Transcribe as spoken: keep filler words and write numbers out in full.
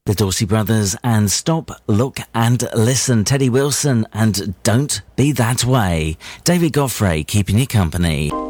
The Dorsey Brothers and Stop, Look and Listen. Teddy Wilson and Don't Be That Way. David Goffrey keeping you company.